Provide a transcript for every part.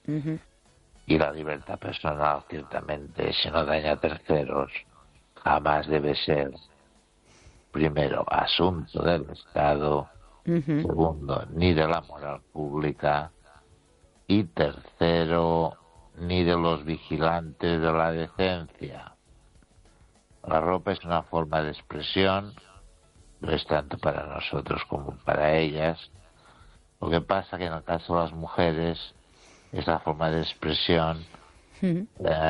Ujú. Y la libertad personal, ciertamente, si no daña a terceros, jamás debe ser, primero, asunto del Estado, Ujú. segundo, ni de la moral pública, y tercero, ni de los vigilantes de la decencia. La ropa es una forma de expresión, no es tanto para nosotros como para ellas. Lo que pasa que en el caso de las mujeres, esa forma de expresión Ujú.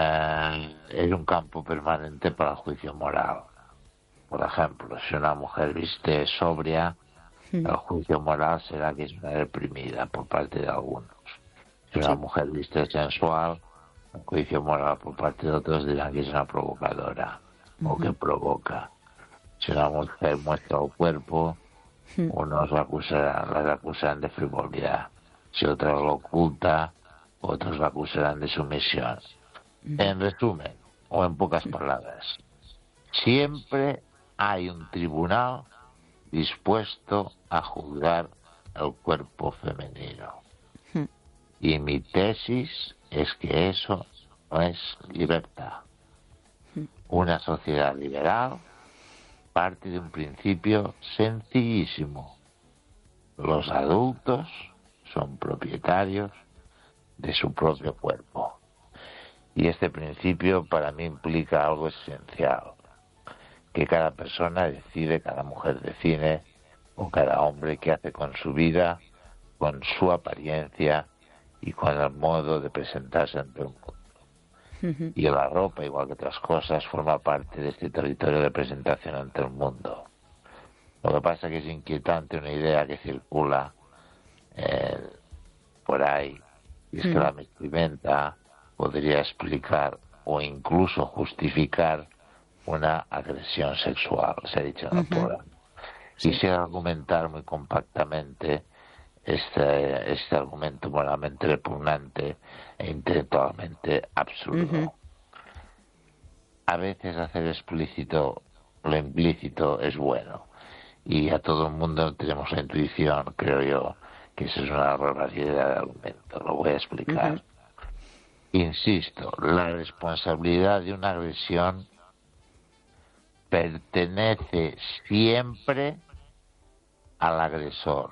es un campo permanente para el juicio moral. Por ejemplo, si una mujer viste sobria, el juicio moral será que es una reprimida por parte de algunos. Si una Sí. mujer viste sensual, el juicio moral por parte de otros dirán que es una provocadora o que Ujú. provoca. Si una mujer muestra el cuerpo, unos las acusarán de frivolidad. Si otra lo oculta, otros la acusarán de sumisión. En resumen, o en pocas palabras, siempre hay un tribunal dispuesto a juzgar el cuerpo femenino. Y mi tesis es que eso no es libertad. Una sociedad liberal parte de un principio sencillísimo. Los adultos son propietarios de su propio cuerpo. Y este principio para mí implica algo esencial, que cada persona decide, cada mujer decide, o cada hombre qué hace con su vida, con su apariencia y con el modo de presentarse ante el mundo. Y la ropa, igual que otras cosas, forma parte de este territorio de presentación ante el mundo. Lo que pasa es que es inquietante una idea que circula eh, por ahí, y es que la vestimenta podría explicar o incluso justificar una agresión sexual, se ha dicho en el Ujú. programa. Sí. Quisiera argumentar muy compactamente este argumento moralmente repugnante e intelectualmente Ujú. absurdo. A veces hacer explícito lo implícito es bueno, y a todo el mundo tenemos la intuición, creo yo, que eso es una barbaridad de argumento. Lo voy a Ujú. explicar. Insisto, la responsabilidad de una agresión pertenece siempre al agresor,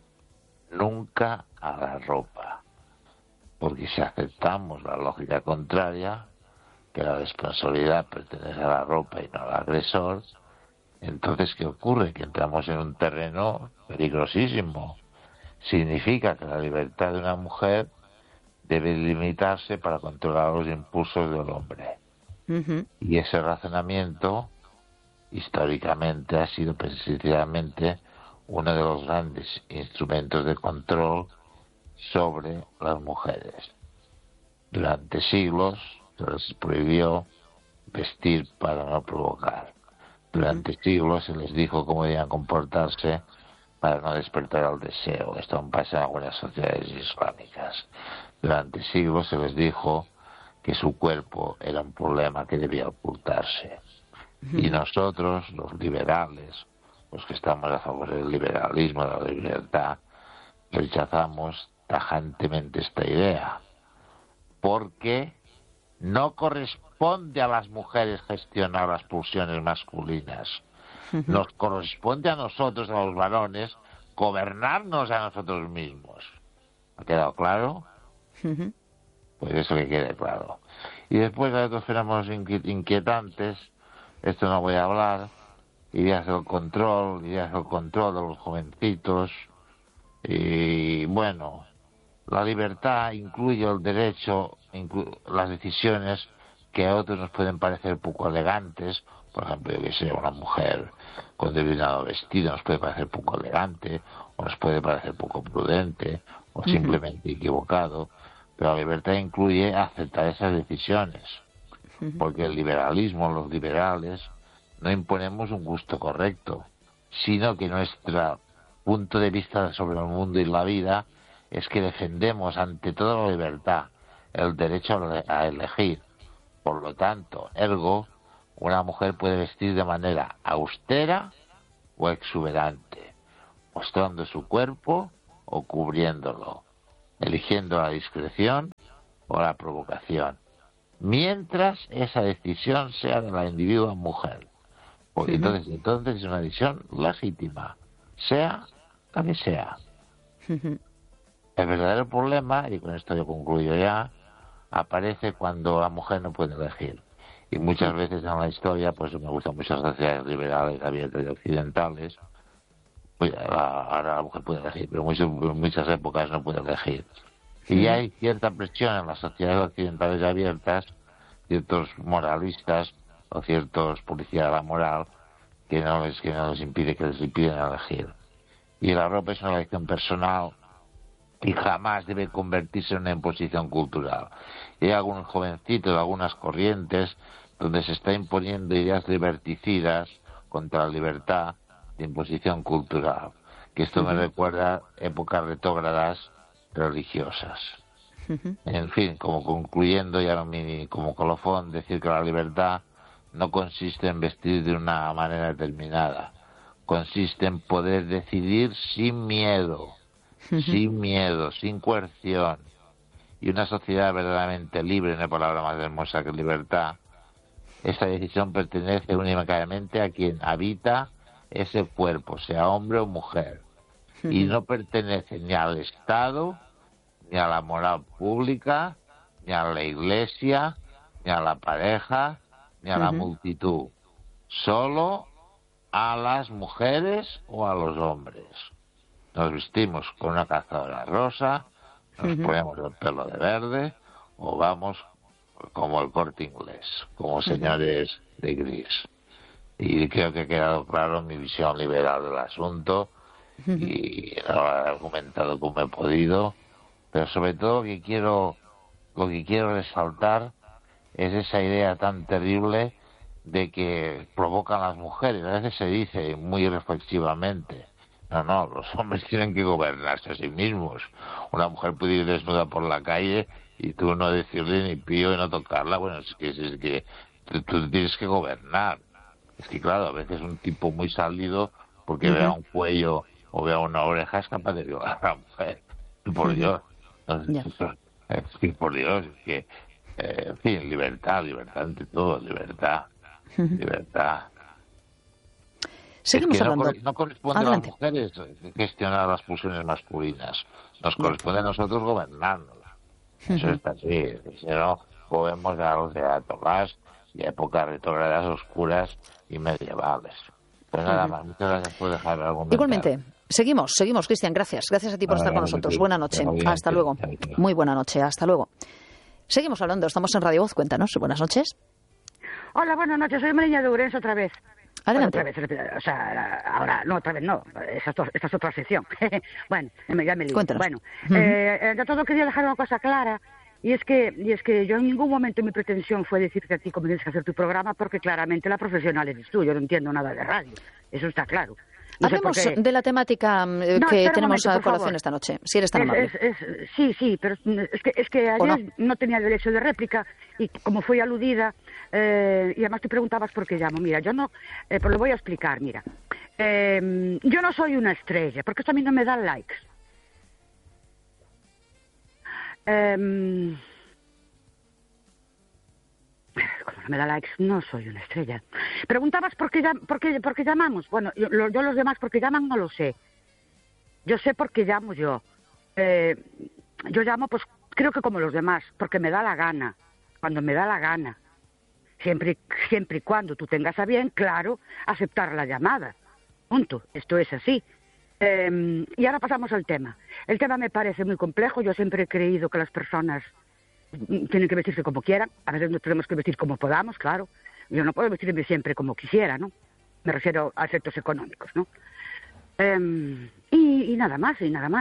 nunca a la ropa. Porque si aceptamos la lógica contraria, que la responsabilidad pertenece a la ropa y no al agresor, entonces ¿qué ocurre? Que entramos en un terreno peligrosísimo. Significa que la libertad de una mujer debe limitarse para controlar los impulsos del hombre. Ujú. Y ese razonamiento, históricamente, ha sido precisamente uno de los grandes instrumentos de control sobre las mujeres. Durante siglos se les prohibió vestir para no provocar. Ujú. Durante siglos se les dijo cómo debían comportarse para no despertar el deseo. Esto aún pasa en algunas sociedades islámicas. Durante siglos se les dijo que su cuerpo era un problema que debía ocultarse. Y Ujú. nosotros, los liberales, los que estamos a favor del liberalismo, de la libertad, rechazamos tajantemente esta idea, porque no corresponde a las mujeres gestionar las pulsiones masculinas. Ujú. Nos corresponde a nosotros, a los varones, gobernarnos a nosotros mismos. ¿Ha quedado claro? Ujú. Pues eso que quede claro. Y después hay otros fenómenos inquietantes, esto no voy a hablar, ideas del control, ideas del control de los jovencitos, y bueno, la libertad incluye el derecho, las decisiones que a otros nos pueden parecer poco elegantes. Por ejemplo, yo que sé, una mujer con determinado vestido nos puede parecer poco elegante, o nos puede parecer poco prudente, o Ujú. simplemente equivocado. Pero la libertad incluye aceptar esas decisiones, Ujú. porque el liberalismo, los liberales, no imponemos un gusto correcto, sino que nuestro punto de vista sobre el mundo y la vida es que defendemos ante todo la libertad, el derecho a elegir. Por lo tanto, ergo, una mujer puede vestir de manera austera o exuberante, mostrando su cuerpo o cubriéndolo, eligiendo la discreción o la provocación, mientras esa decisión sea de la individua mujer. Porque entonces es una decisión legítima, sea la que sea. El verdadero problema, y con esto yo concluyo ya, aparece cuando la mujer no puede elegir. Y muchas veces en la historia, pues me gustan muchas sociedades liberales, abiertas y occidentales, pues ahora la mujer puede elegir, pero en muchas épocas no puede elegir. Y hay cierta presión en las sociedades occidentales abiertas, ciertos moralistas o ciertos policías de la moral que no les impide, que les impiden elegir. Y la ropa es una elección personal y jamás debe convertirse en una imposición cultural. Y hay algunos jovencitos, algunas corrientes, donde se está imponiendo ideas liberticidas contra la libertad de imposición cultural. Que esto me recuerda épocas retrógradas religiosas. En fin, como concluyendo, y ahora como colofón, decir que la libertad no consiste en vestir de una manera determinada. Consiste en poder decidir sin miedo, sin coerción. Y una sociedad verdaderamente libre, no hay palabra más hermosa que libertad, esa decisión pertenece únicamente a quien habita ese cuerpo, sea hombre o mujer. Y no pertenece ni al Estado, ni a la moral pública, ni a la Iglesia, ni a la pareja, ni a la multitud. Solo a las mujeres o a los hombres. Nos vestimos con una cazadora rosa, nos ponemos el pelo de verde, o vamos como el Corte Inglés, como señores de gris. Y creo que ha quedado claro mi visión liberal del asunto, y lo he argumentado como he podido, pero sobre todo lo que quiero resaltar es esa idea tan terrible de que provocan las mujeres. A veces se dice muy reflexivamente, no, los hombres tienen que gobernarse a sí mismos. Una mujer puede ir desnuda por la calle y tú no decirle ni pío y no tocarla. Bueno, es que tú tienes que gobernar. Es que claro, a veces un tipo muy salido, porque vea un cuello o vea una oreja, es capaz de violar a la mujer. Por Dios. Es que por Dios, es que en fin, libertad ante todo, libertad. Seguimos hablando. No corresponde Adelante. a las mujeres gestionar las pulsiones masculinas. Nos corresponde a nosotros gobernarnos. Eso está así. Si no, podemos a los de Tomás y a épocas retrógradas oscuras y medievales. Pues nada más. Muchas gracias por dejar algún Igualmente. Seguimos, Cristian. Gracias a ti por estar con nosotros. Buena noche. Hasta luego. Muy buena noche. Hasta luego. Seguimos hablando. Estamos en Radio Voz. Cuéntanos. Buenas noches. Hola, buenas noches. Soy Mariña de Ourense otra vez. Adelante. Bueno, otra vez, o sea, ahora, no, otra vez no. Esta es otra sección. Bueno, ya me lío. Cuéntanos. Bueno, de todo quería dejar una cosa clara. Y es que yo en ningún momento mi pretensión fue decirte a ti cómo tienes que hacer tu programa, porque claramente la profesional eres tú. Yo no entiendo nada de radio. Eso está claro. No sé Hablemos por qué. de la temática que tenemos a colación esta noche, si eres tan amable. Sí, pero es que ayer no tenía derecho de réplica y como fui aludida, y además te preguntabas por qué llamo. Mira, yo no, pero lo voy a explicar, mira. Yo no soy una estrella, porque esto a mí no me da likes. Como no me da likes, no soy una estrella. Preguntabas por qué llamamos. Bueno, yo los demás por qué llaman no lo sé. Yo sé por qué llamo yo. Yo llamo, pues creo que como los demás, porque me da la gana, cuando me da la gana. Siempre y cuando tú tengas a bien, claro, aceptar la llamada. Punto. Esto es así. Y ahora pasamos al tema. El tema me parece muy complejo. Yo siempre he creído que las personas tienen que vestirse como quieran. A veces nos tenemos que vestir como podamos, claro. Yo no puedo vestirme siempre como quisiera, ¿no? Me refiero a efectos económicos, ¿no? Y nada más.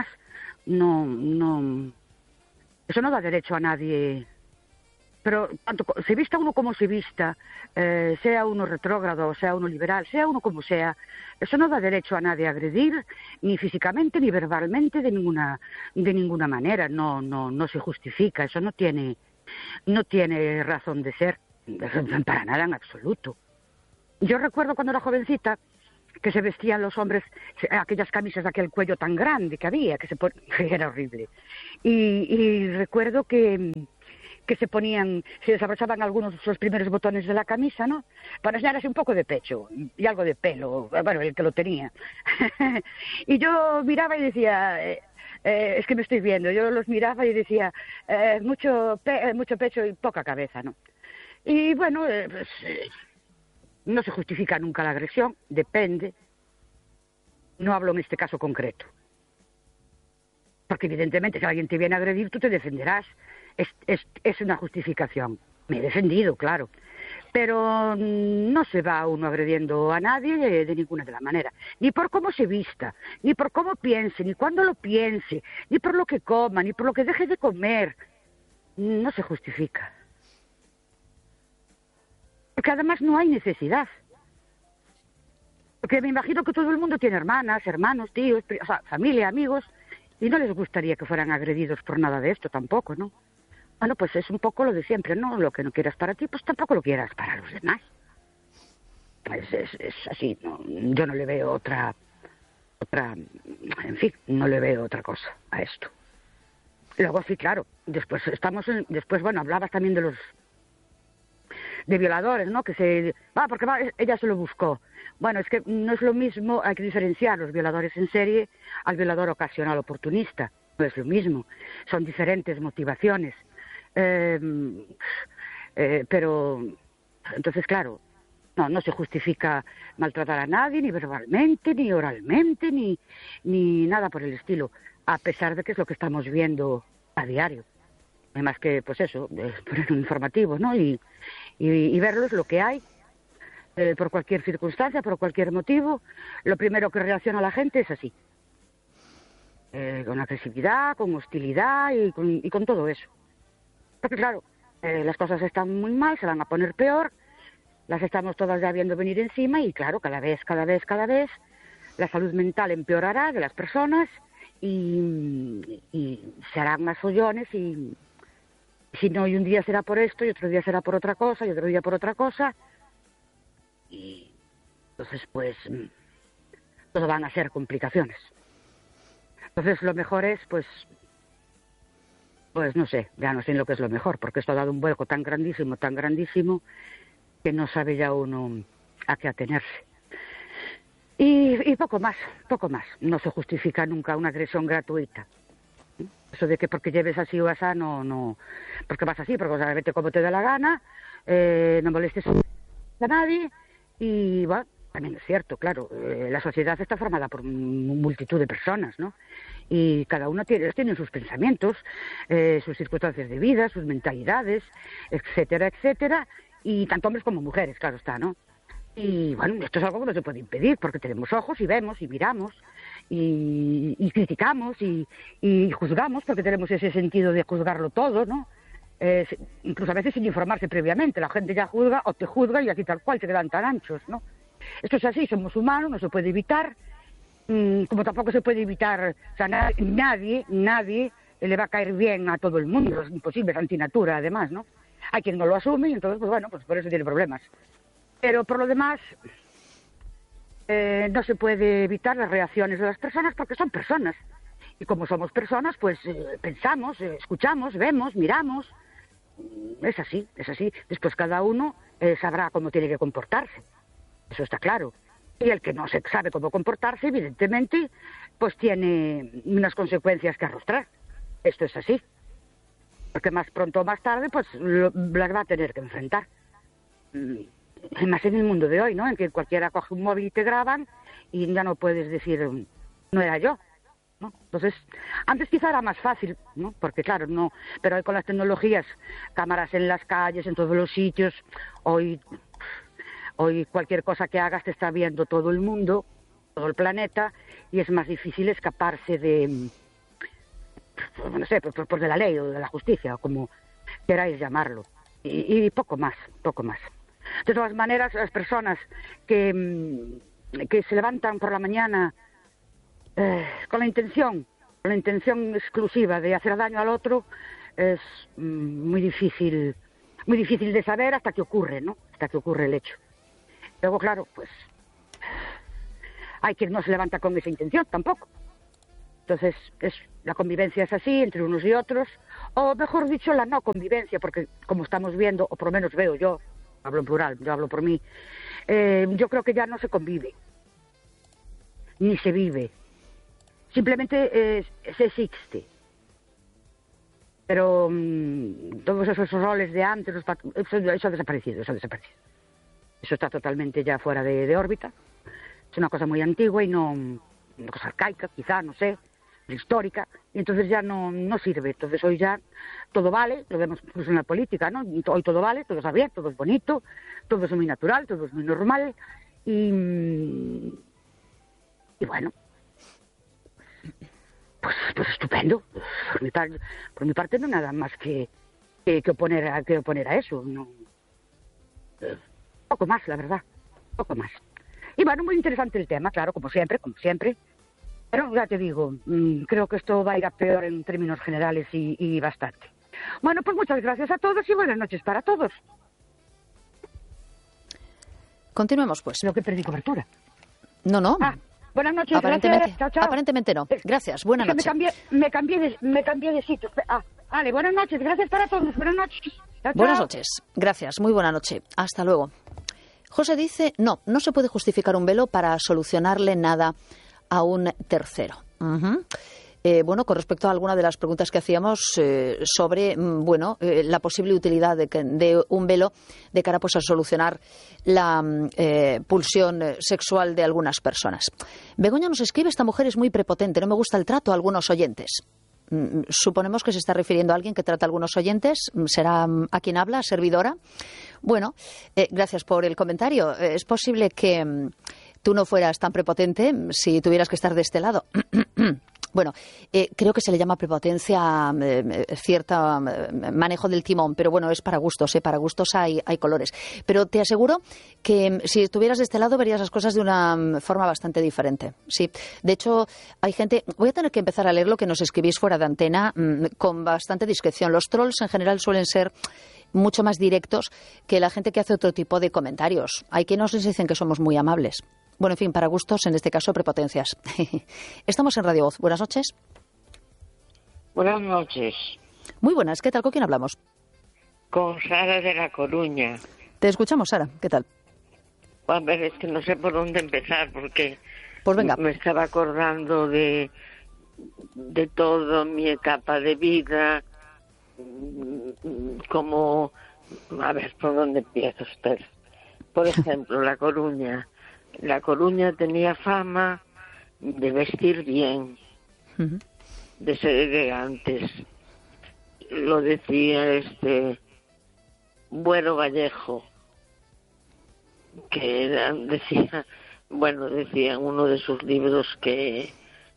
No. Eso no da derecho a nadie. Pero tanto se vista uno como se vista, sea uno retrógrado, sea uno liberal, sea uno como sea, eso no da derecho a nadie a agredir, ni físicamente ni verbalmente de ninguna manera. No se justifica, eso no tiene razón de ser, para nada en absoluto. Yo recuerdo cuando era jovencita que se vestían los hombres aquellas camisas de aquel cuello tan grande que había, que era horrible. Y recuerdo que que se desabrochaban algunos los primeros botones de la camisa, ¿no? Para enseñar así un poco de pecho y algo de pelo, bueno, el que lo tenía. Y yo miraba y decía, es que me estoy viendo, yo los miraba y decía, mucho pecho y poca cabeza, ¿no? Y bueno, pues, no se justifica nunca la agresión, depende. No hablo en este caso concreto. Porque evidentemente si alguien te viene a agredir, tú te defenderás. Es una justificación. Me he defendido, claro. Pero no se va uno agrediendo a nadie de ninguna de las maneras. Ni por cómo se vista, ni por cómo piense, ni cuándo lo piense, ni por lo que coma, ni por lo que deje de comer. No se justifica. Porque además no hay necesidad. Porque me imagino que todo el mundo tiene hermanas, hermanos, tíos, o sea, familia, amigos, y no les gustaría que fueran agredidos por nada de esto tampoco, ¿no? Bueno, pues es un poco lo de siempre, ¿no? Lo que no quieras para ti, pues tampoco lo quieras para los demás. Es así, ¿no? Yo no le veo otra, en fin, no le veo otra cosa a esto. Luego sí, claro, después bueno, hablabas también de violadores, ¿no? Porque ella se lo buscó. Bueno, es que no es lo mismo, hay que diferenciar los violadores en serie al violador ocasional oportunista. No es lo mismo, son diferentes motivaciones. Pero, entonces, claro, no se justifica maltratar a nadie, ni verbalmente, ni oralmente, ni nada por el estilo, a pesar de que es lo que estamos viendo a diario. Además que, pues eso, poner un informativo, ¿no? Y verlo es lo que hay, por cualquier circunstancia, por cualquier motivo. Lo primero que reacciona la gente es así, con agresividad, con hostilidad y con todo eso. Porque claro, las cosas están muy mal, se van a poner peor, las estamos todas ya viendo venir encima y claro, cada vez, la salud mental empeorará de las personas y se harán más follones y si no, y un día será por esto, y otro día será por otra cosa, y otro día por otra cosa. Y entonces, pues, todo van a ser complicaciones. Entonces, lo mejor es, pues no sé, ya no sé lo que es lo mejor, porque esto ha dado un vuelco tan grandísimo, que no sabe ya uno a qué atenerse. Y poco más. No se justifica nunca una agresión gratuita. Eso de que porque lleves así o asá, no, porque vas así, porque vete como te da la gana, no molestes a nadie, y bueno, también es cierto, claro, la sociedad está formada por multitud de personas, ¿no? Y cada uno tiene sus pensamientos, sus circunstancias de vida, sus mentalidades, etcétera, y tanto hombres como mujeres, claro está, ¿no? Y bueno, esto es algo que no se puede impedir, porque tenemos ojos y vemos y miramos, y criticamos y juzgamos, porque tenemos ese sentido de juzgarlo todo, ¿no? Incluso a veces sin informarse previamente, la gente ya juzga o te juzga y aquí tal cual te quedan tan anchos, ¿no? Esto es así, somos humanos, no se puede evitar, como tampoco se puede evitar, o sea, nadie le va a caer bien a todo el mundo, es imposible, es antinatura además, ¿no? Hay quien no lo asume y entonces, pues bueno, pues por eso tiene problemas. Pero por lo demás, no se puede evitar las reacciones de las personas porque son personas. Y como somos personas, pues pensamos, escuchamos, vemos, miramos. Es así. Después cada uno sabrá cómo tiene que comportarse. Eso está claro. Y el que no sabe cómo comportarse, evidentemente, pues tiene unas consecuencias que arrostrar. Esto es así. Porque más pronto o más tarde, pues las va a tener que enfrentar. Más en el mundo de hoy, ¿no? En que cualquiera coge un móvil y te graban y ya no puedes decir, no era yo, ¿no? Entonces, antes quizá era más fácil, ¿no? Porque claro, no, pero hoy con las tecnologías, cámaras en las calles, en todos los sitios, hoy cualquier cosa que hagas te está viendo todo el mundo, todo el planeta, y es más difícil escaparse de, no sé, por de la ley o de la justicia, o como queráis llamarlo, y poco más. De todas maneras, las personas que se levantan por la mañana con la intención exclusiva de hacer daño al otro, es muy difícil de saber hasta que ocurre, ¿no? Hasta que ocurre el hecho. Luego, claro, pues hay quien no se levanta con esa intención tampoco. Entonces, la convivencia es así, entre unos y otros, o mejor dicho, la no convivencia, porque como estamos viendo, o por lo menos veo yo, hablo en plural, yo hablo por mí, yo creo que ya no se convive, ni se vive, simplemente se existe. Pero todos esos roles de antes, eso ha desaparecido, Eso está totalmente ya fuera de órbita. Es una cosa muy antigua y no, una cosa arcaica, quizá, no sé, histórica, y entonces ya no sirve. Entonces hoy ya todo vale, lo vemos incluso en la política, ¿no? Hoy todo vale, todo está bien, todo es bonito, todo es muy natural, todo es muy normal, y bueno, pues estupendo. Por mi parte no nada más que oponer a eso, no. Poco más, la verdad, poco más. Y bueno, muy interesante el tema, claro, como siempre. Pero ya te digo, creo que esto va a ir a peor en términos generales y bastante. Bueno, pues muchas gracias a todos y buenas noches para todos. Continuemos, pues. Creo que perdí cobertura. No. Buenas noches, aparentemente, gracias. Chao. Aparentemente no. Gracias, buenas noches. Me cambié de sitio. Vale, buenas noches, gracias para todos. Buenas noches. Chao. Buenas noches, gracias, muy buena noche. Hasta luego. José dice, no se puede justificar un velo para solucionarle nada a un tercero. Bueno, con respecto a alguna de las preguntas que hacíamos sobre la posible utilidad de un velo de cara pues, a solucionar la pulsión sexual de algunas personas. Begoña nos escribe, esta mujer es muy prepotente, no me gusta el trato a algunos oyentes. Suponemos que se está refiriendo a alguien que trata a algunos oyentes. ¿Será a quien habla? ¿Servidora? Bueno, gracias por el comentario. Es posible que tú no fueras tan prepotente si tuvieras que estar de este lado. Bueno, creo que se le llama prepotencia cierto manejo del timón, pero bueno, es para gustos, para gustos hay colores. Pero te aseguro que si estuvieras de este lado verías las cosas de una forma bastante diferente. Sí, de hecho, hay gente... Voy a tener que empezar a leer lo que nos escribís fuera de antena con bastante discreción. Los trolls en general suelen ser mucho más directos que la gente que hace otro tipo de comentarios. Hay quienes nos dicen que somos muy amables. Bueno, en fin, para gustos, en este caso, prepotencias. Estamos en Radio Voz. Buenas noches. Buenas noches. Muy buenas. ¿Qué tal? ¿Con quién hablamos? Con Sara de La Coruña. Te escuchamos, Sara. ¿Qué tal? A ver, es que no sé por dónde empezar, porque pues venga. Me estaba acordando de toda mi etapa de vida, como... A ver, ¿por dónde empiezo? Espera. Por ejemplo, La Coruña. La Coruña tenía fama de vestir bien, de ser elegantes. Lo decía Bueno Vallejo, que decía en uno de sus libros que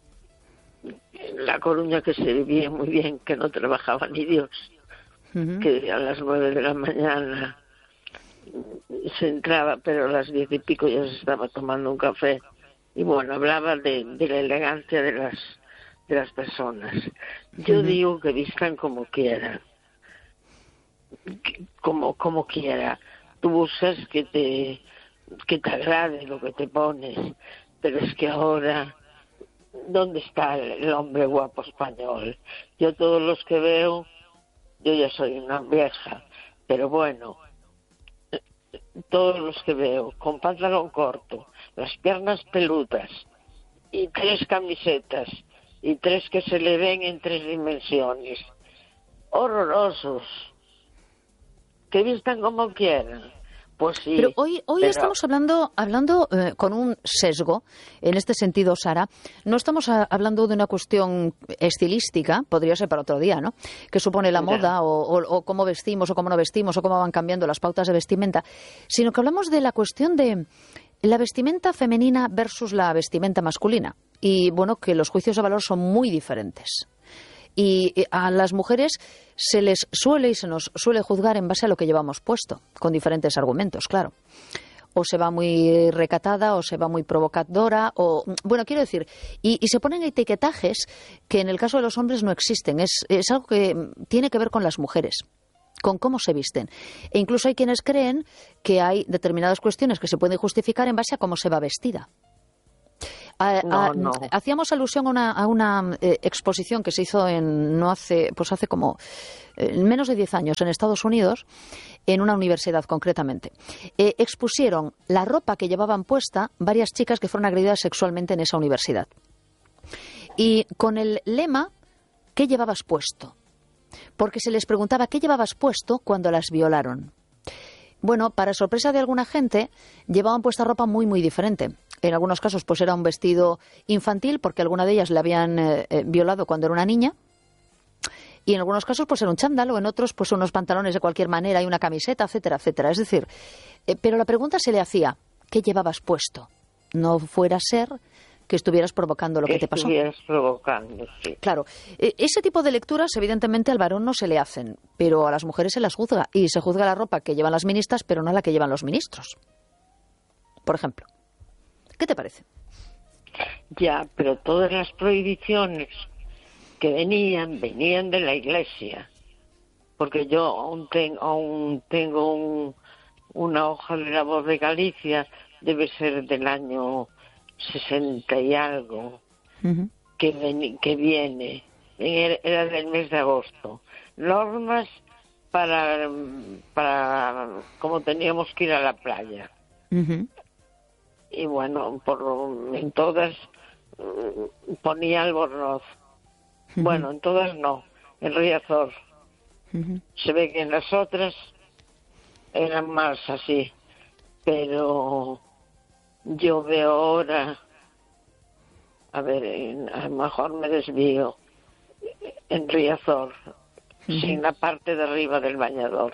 La Coruña que se vivía muy bien, que no trabajaba ni Dios, que a las 9 de la mañana se entraba, pero a las 10 y pico ya se estaba tomando un café. Y bueno, hablaba de la elegancia de las personas. Yo digo que vistan como quieran, como quiera. Tú buscas que te agrade lo que te pones, pero es que ahora, ¿dónde está el hombre guapo español? Yo todos los que veo, yo ya soy una vieja, pero bueno, todos los que veo con pantalón corto, las piernas peludas y 3 camisetas y 3 que se le ven en 3 dimensiones, horrorosos, que vistan como quieran. Pues sí, pero hoy estamos hablando con un sesgo, en este sentido, Sara. No estamos hablando de una cuestión estilística, podría ser para otro día, ¿no? Que supone la moda o cómo vestimos o cómo no vestimos o cómo van cambiando las pautas de vestimenta, sino que hablamos de la cuestión de la vestimenta femenina versus la vestimenta masculina. Y bueno, que los juicios de valor son muy diferentes. Y a las mujeres se les suele y se nos suele juzgar en base a lo que llevamos puesto, con diferentes argumentos, claro. O se va muy recatada, o se va muy provocadora, o... Bueno, quiero decir, y se ponen etiquetajes que en el caso de los hombres no existen. Es algo que tiene que ver con las mujeres, con cómo se visten. E incluso hay quienes creen que hay determinadas cuestiones que se pueden justificar en base a cómo se va vestida. No. Hacíamos alusión a una exposición que se hizo hace como menos de 10 años en Estados Unidos, en una universidad concretamente. Expusieron la ropa que llevaban puesta varias chicas que fueron agredidas sexualmente en esa universidad. Y con el lema, ¿qué llevabas puesto? Porque se les preguntaba ¿qué llevabas puesto cuando las violaron? Bueno, para sorpresa de alguna gente, llevaban puesta ropa muy, muy diferente. En algunos casos, pues era un vestido infantil, porque alguna de ellas le habían violado cuando era una niña. Y en algunos casos, pues era un chándal, o en otros, pues unos pantalones de cualquier manera y una camiseta, etcétera, etcétera. Es decir, pero la pregunta se le hacía, ¿qué llevabas puesto? No fuera a ser que estuvieras provocando lo que te pasó. Estuvieras provocando, sí. Claro, ese tipo de lecturas evidentemente al varón no se le hacen, pero a las mujeres se las juzga, y se juzga la ropa que llevan las ministras, pero no la que llevan los ministros. Por ejemplo. ¿Qué te parece? Ya, pero todas las prohibiciones que venían de la Iglesia. Porque yo aún tengo una hoja de la Voz de Galicia, debe ser del año 60 y algo, que viene, era del mes de agosto, normas para como teníamos que ir a la playa. Y bueno, en todas ponía Albornoz. Bueno, en todas no, en Riazor. Se ve que en las otras eran más así, pero yo veo ahora, a ver, a lo mejor me desvío, en Riazor, sin la parte de arriba del bañador.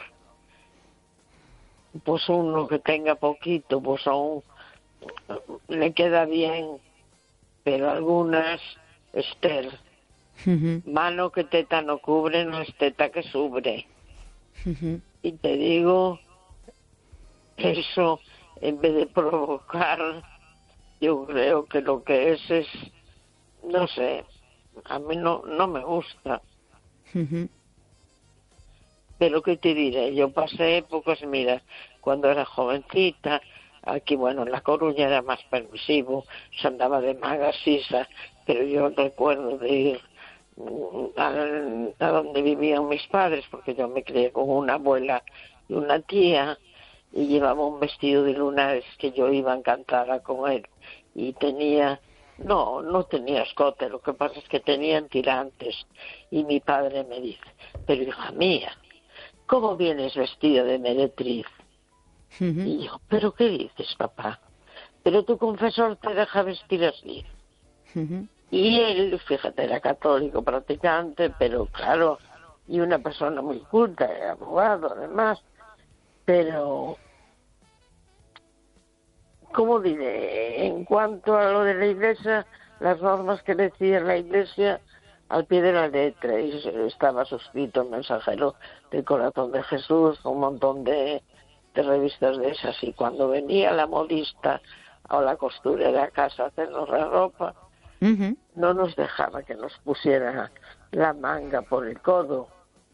Pues uno que tenga poquito, pues aún le queda bien, pero algunas, Esther, mano que teta no cubre, no es teta que subre. Y te digo, eso, en vez de provocar, yo creo que lo que es, no sé, a mí no me gusta. Pero ¿qué te diré? Yo pasé épocas, mira, cuando era jovencita, aquí, bueno, en La Coruña era más permisivo, se andaba de manga sisa, pero yo recuerdo de ir a donde vivían mis padres, porque yo me crié con una abuela y una tía, y llevaba un vestido de lunares que yo iba encantada con él, y no tenía escote, lo que pasa es que tenían tirantes, y mi padre me dice, pero hija mía, ¿cómo vienes vestida de meretriz? Y yo, ¿pero qué dices, papá? Pero tu confesor te deja vestir así. Y él, fíjate, era católico practicante, pero claro, y una persona muy culta, era abogado además, pero, ¿cómo diré? En cuanto a lo de la Iglesia, las normas que decía la Iglesia, al pie de la letra, y estaba suscrito el mensajero del corazón de Jesús, un montón de revistas de esas, y cuando venía la modista o la costurera a casa a hacernos la ropa, no nos dejaba que nos pusiera la manga por el codo.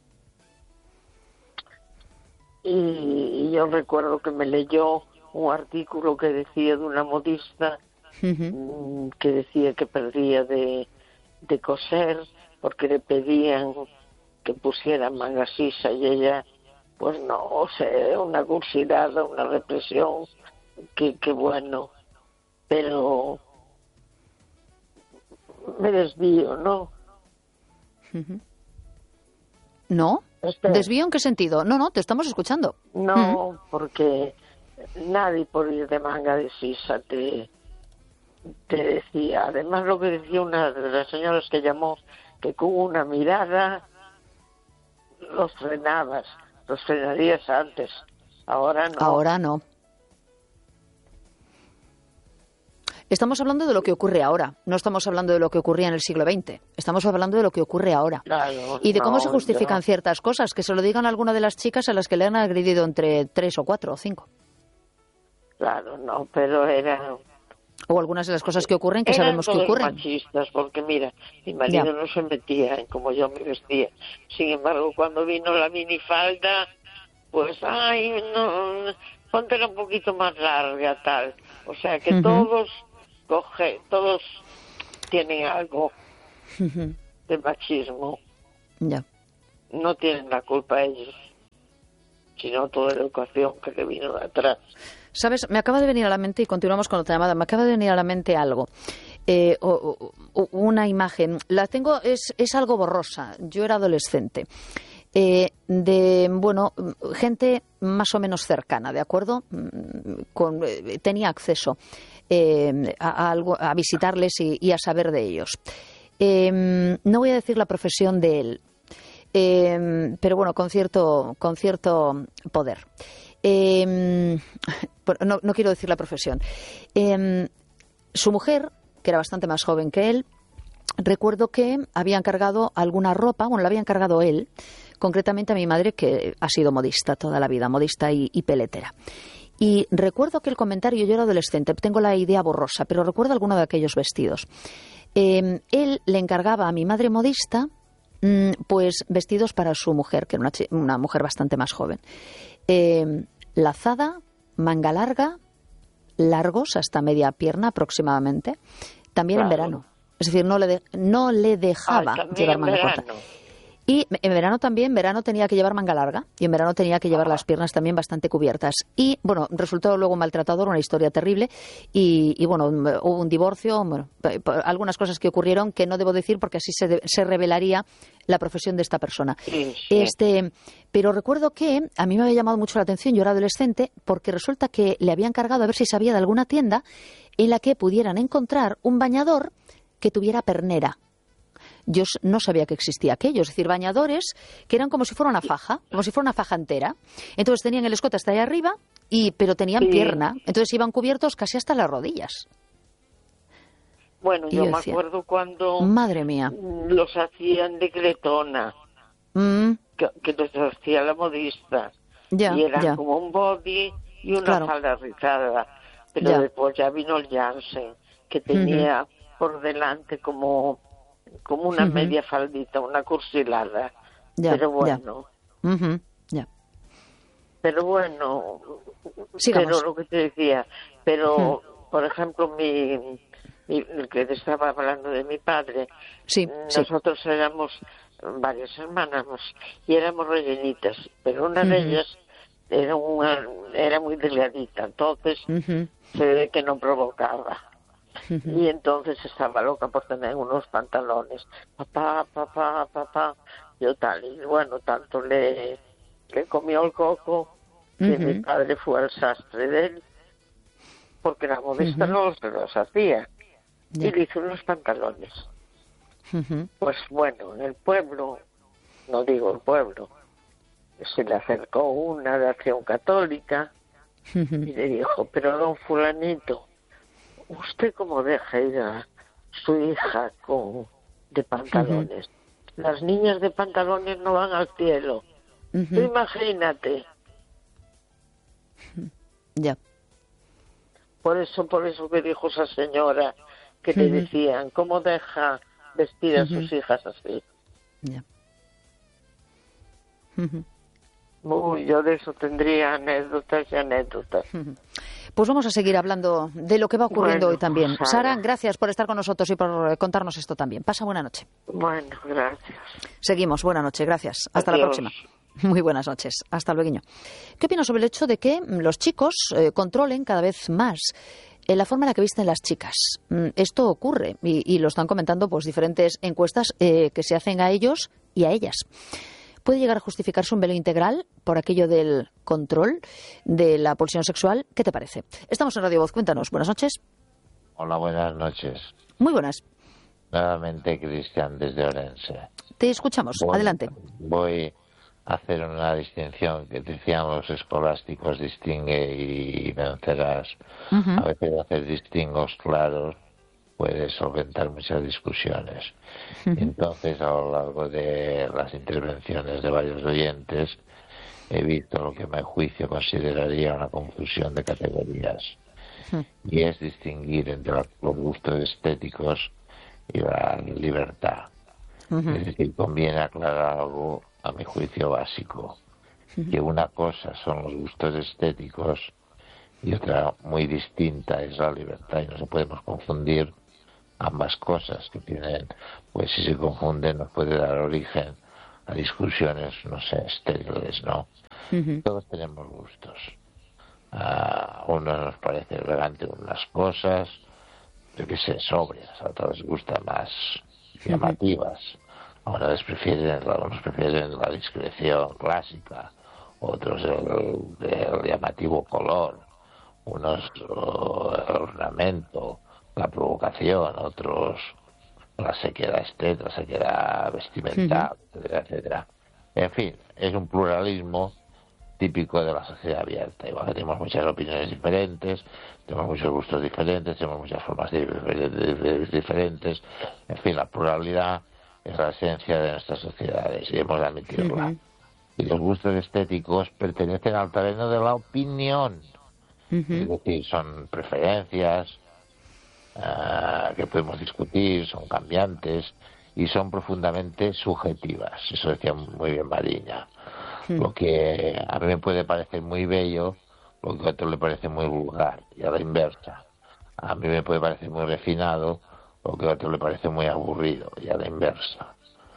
Y yo recuerdo que me leyó un artículo que decía de una modista que decía que perdía de coser porque le pedían que pusiera manga sisa y ella, pues no, o sea, una cursidad, una represión, que bueno, pero me desvío, ¿no? ¿No? ¿Desvío en qué sentido? No, te estamos escuchando. No, porque nadie por ir de manga de sisa te decía. Además, lo que decía una de las señoras que llamó, que con una mirada los frenarías antes. Ahora no. Ahora no. Estamos hablando de lo que ocurre ahora, no estamos hablando de lo que ocurría en el siglo XX, estamos hablando de lo que ocurre ahora. Claro, y de cómo se justifican ciertas cosas, que se lo digan a alguna de las chicas a las que le han agredido entre 3 o 4 o 5. Claro, no, pero era... O algunas de las cosas que ocurren que sabemos que ocurren. Eran machistas, porque mira, mi marido no se metía en cómo yo me vestía. Sin embargo, cuando vino la minifalda, pues, ay, no, póntela un poquito más larga, tal. O sea que todos todos tienen algo de machismo. Ya. No tienen la culpa ellos, sino toda la educación que le vino de atrás. ¿Sabes? Me acaba de venir a la mente, y continuamos con otra llamada, me acaba de venir a la mente algo. Una imagen. La tengo, es algo borrosa. Yo era adolescente. Gente más o menos cercana, ¿de acuerdo? Tenía acceso a visitarles y a saber de ellos. No voy a decir la profesión de él, pero bueno, con cierto poder. No quiero decir la profesión. Su mujer, que era bastante más joven que él, recuerdo que había encargado alguna ropa, la había encargado él, concretamente a mi madre, que ha sido modista toda la vida, modista y peletera. Y recuerdo que el comentario, yo era adolescente, tengo la idea borrosa, pero recuerdo alguno de aquellos vestidos. Él le encargaba a mi madre modista, pues vestidos para su mujer, que era una mujer bastante más joven. Lazada, manga larga, largos hasta media pierna aproximadamente, también en verano. Es decir, no le dejaba llevar manga corta. Y en verano también, tenía que llevar manga larga y en verano tenía que llevar las piernas también bastante cubiertas. Y bueno, resultó luego un maltratador, una historia terrible y bueno, hubo un divorcio, algunas cosas que ocurrieron que no debo decir porque así se revelaría la profesión de esta persona. Sí. Pero recuerdo que a mí me había llamado mucho la atención, yo era adolescente, porque resulta que le había encargado a ver si sabía de alguna tienda en la que pudieran encontrar un bañador que tuviera pernera. Yo no sabía que existía aquello, es decir, bañadores que eran como si fuera una faja entera. Entonces tenían el escote hasta allá arriba, pero tenían pierna, entonces iban cubiertos casi hasta las rodillas. Bueno, yo me acuerdo cuando... Madre mía. Los hacían de cretona, que los hacía la modista. Y eran como un body y una falda rizada. Pero después ya vino el Jansen, que tenía por delante como una media faldita, una cursilada. Pero bueno. Pero bueno, pero lo que te decía, por ejemplo, el que te estaba hablando de mi padre, nosotros éramos varias hermanas y éramos rellenitas, pero una de ellas era muy delgadita, entonces se ve que no provocaba. Y entonces estaba loca por tener unos pantalones. Papá, yo tal. Y bueno, tanto le comió el coco que mi padre fue al sastre de él, porque la modista no se los hacía. Y le hizo unos pantalones. Pues bueno, en el pueblo, no digo el pueblo, se le acercó una de Acción Católica y le dijo, pero don fulanito, ¿usted cómo deja ir a su hija de pantalones? Las niñas de pantalones no van al cielo. Tú imagínate. Ya. Por eso que dijo esa señora que le decían, ¿cómo deja vestir a sus hijas así? Ya. Uy, yo de eso tendría anécdotas y anécdotas. Pues vamos a seguir hablando de lo que va ocurriendo hoy también. Sara, gracias por estar con nosotros y por contarnos esto también. Pasa buena noche. Bueno, gracias. Seguimos, buena noche, gracias. Hasta Adiós. La próxima. Muy buenas noches. Hasta luego. ¿Qué opinas sobre el hecho de que los chicos controlen cada vez más la forma en la que visten las chicas? Esto ocurre y lo están comentando pues diferentes encuestas que se hacen a ellos y a ellas. ¿Puede llegar a justificarse un velo integral por aquello del control de la pulsión sexual? ¿Qué te parece? Estamos en Radio Voz, cuéntanos. Buenas noches. Hola, buenas noches. Muy buenas. Nuevamente, Cristian, desde Orense. Te escuchamos. Adelante. Voy a hacer una distinción que decían los escolásticos, distingue y vencerás. A veces hacer distingos claros puede solventar muchas discusiones. Entonces, a lo largo de las intervenciones de varios oyentes, he visto lo que a mi juicio consideraría una confusión de categorías. Y es distinguir entre los gustos estéticos y la libertad. Es decir, conviene aclarar algo, a mi juicio, básico. Que una cosa son los gustos estéticos y otra muy distinta es la libertad, y no se podemos confundir ambas cosas que tienen, pues si se confunden nos puede dar origen a discusiones, no sé, estériles, ¿no? Todos tenemos gustos. A unos nos parece elegante unas cosas, yo qué sé, sobrias, a otros les gustan más llamativas, a unos prefieren la discreción clásica, otros el llamativo color, unos el ornamento, la provocación, otros la sequedad estética, la sequedad vestimental, etcétera, etcétera. En fin, es un pluralismo típico de la sociedad abierta. Igual que tenemos muchas opiniones diferentes, tenemos muchos gustos diferentes, tenemos muchas formas diferentes. En fin, la pluralidad es la esencia de nuestras sociedades y hemos de admitirla. Y los gustos estéticos pertenecen al terreno de la opinión. Es decir, son preferencias que podemos discutir, son cambiantes y son profundamente subjetivas. Eso decía muy bien Mariña. Lo que a mí me puede parecer muy bello, lo que a otro le parece muy vulgar, y a la inversa. A mí me puede parecer muy refinado, lo que a otro le parece muy aburrido, y a la inversa.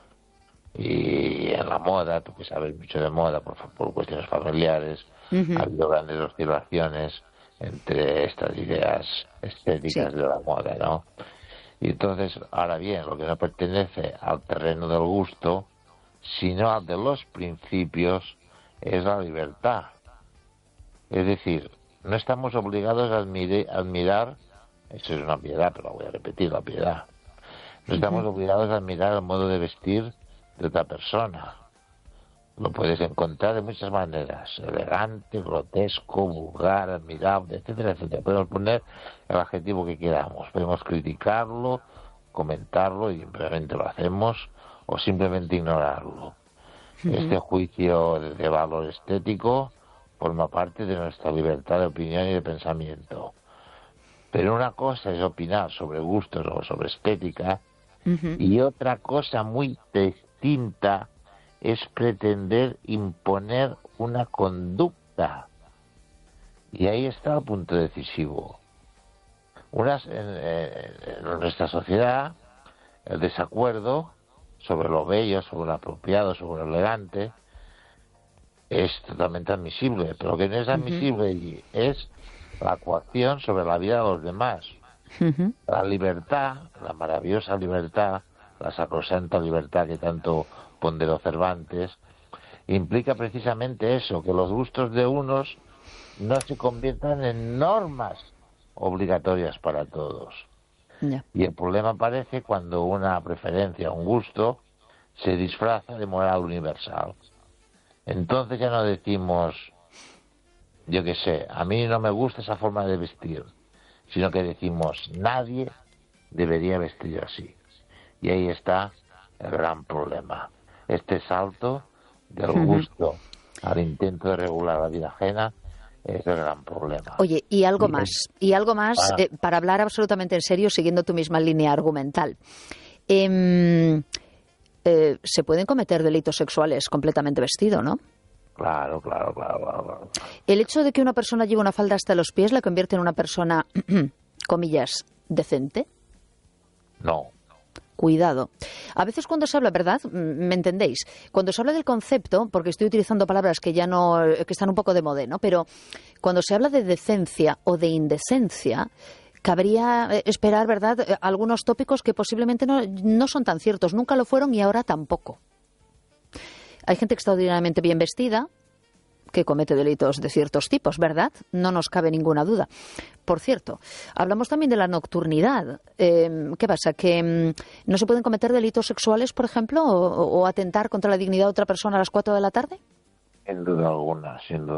Y en la moda, tú que sabes mucho de moda por cuestiones familiares, ha habido grandes oscilaciones entre estas ideas estéticas de la moda, ¿no? Y entonces, ahora bien, lo que no pertenece al terreno del gusto, sino al de los principios, es la libertad. Es decir, no estamos obligados a admirar, eso es una piedad, pero voy a repetir, la piedad. No estamos obligados a admirar el modo de vestir de otra persona. Lo puedes encontrar de muchas maneras, elegante, grotesco, vulgar, admirable, etcétera, etcétera. Podemos poner el adjetivo que queramos, podemos criticarlo, comentarlo, y simplemente lo hacemos, o simplemente ignorarlo. Este juicio de valor estético forma parte de nuestra libertad de opinión y de pensamiento. Pero una cosa es opinar sobre gustos o sobre estética, y otra cosa muy distinta es pretender imponer una conducta. Y ahí está el punto decisivo. En nuestra sociedad, el desacuerdo sobre lo bello, sobre lo apropiado, sobre lo elegante, es totalmente admisible, pero lo que no es admisible es la coacción sobre la vida de los demás. La libertad, la maravillosa libertad, la sacrosanta libertad que tanto ponderó Cervantes, implica precisamente eso, que los gustos de unos no se conviertan en normas obligatorias para todos. Y el problema aparece cuando una preferencia, un gusto, se disfraza de moral universal. Entonces ya no decimos, yo qué sé, a mí no me gusta esa forma de vestir, sino que decimos, nadie debería vestir así. Y ahí está el gran problema. Este salto del gusto al intento de regular la vida ajena es el gran problema. Oye, y algo más, para hablar absolutamente en serio, siguiendo tu misma línea argumental. Se pueden cometer delitos sexuales completamente vestido, ¿no? Claro. El hecho de que una persona lleve una falda hasta los pies la convierte en una persona, comillas, decente. No. Cuidado. A veces cuando se habla, ¿verdad? ¿Me entendéis? Cuando se habla del concepto, porque estoy utilizando palabras que ya no, que están un poco de moda, ¿no? Pero cuando se habla de decencia o de indecencia, cabría esperar, ¿verdad?, algunos tópicos que posiblemente no son tan ciertos, nunca lo fueron y ahora tampoco. Hay gente extraordinariamente bien vestida que comete delitos de ciertos tipos, ¿verdad? No nos cabe ninguna duda. Por cierto, hablamos también de la nocturnidad. ¿Qué pasa? ¿Que no se pueden cometer delitos sexuales, por ejemplo, o atentar contra la dignidad de otra persona a las 4 de la tarde? Sin duda alguna.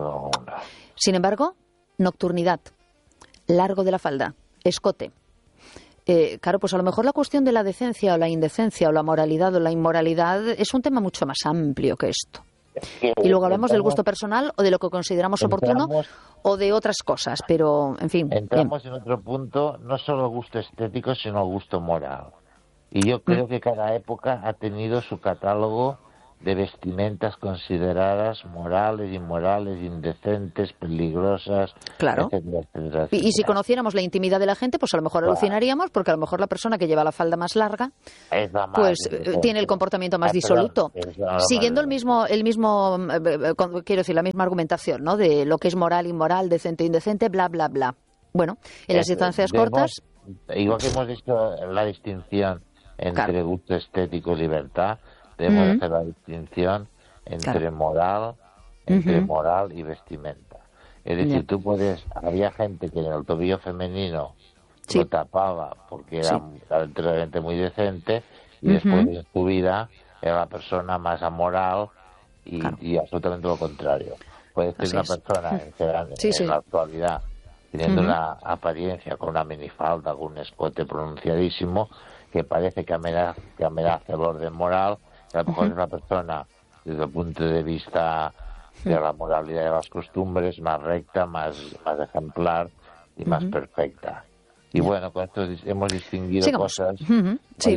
Sin embargo, nocturnidad, largo de la falda, escote. Claro, pues a lo mejor la cuestión de la decencia o la indecencia o la moralidad o la inmoralidad es un tema mucho más amplio que esto. Y luego hablamos del gusto personal o de lo que consideramos oportuno o de otras cosas, pero en fin. Entramos en otro punto, no solo el gusto estético, sino el gusto moral. Y yo creo que cada época ha tenido su catálogo de vestimentas consideradas morales, inmorales, indecentes, peligrosas, Claro. etcétera, etcétera, Y si etcétera. conociéramos la intimidad de la gente, pues a lo mejor Claro. alucinaríamos, porque a lo mejor la persona que lleva la falda más larga, Es la más pues indecente. tiene el comportamiento más Ah, disoluto. perdón, es la Siguiendo más- el mismo, quiero decir, la misma argumentación, ¿no? De lo que es moral, inmoral, decente, indecente, bla, bla, bla. Bueno, en las distancias cortas, Igual que hemos hecho la distinción entre Claro. gusto estético y libertad, debemos Ujú. hacer la distinción entre Claro. moral y vestimenta. Es decir, Ya. tú había gente que en el tobillo femenino Sí. lo tapaba porque era literalmente muy decente, y Ujú. después de su vida era la persona más amoral y, Claro. y absolutamente lo contrario. Puede ser Así una es. persona Sí, sí. en la actualidad teniendo Ujú. una apariencia con una minifalda, con un escote pronunciadísimo, que parece que amenaza el orden moral, que a lo mejor es una persona, desde el punto de vista de la moralidad y de las costumbres, más recta, más ejemplar y más perfecta. Y bueno, con esto hemos distinguido Sigamos. cosas, Ujú, sí.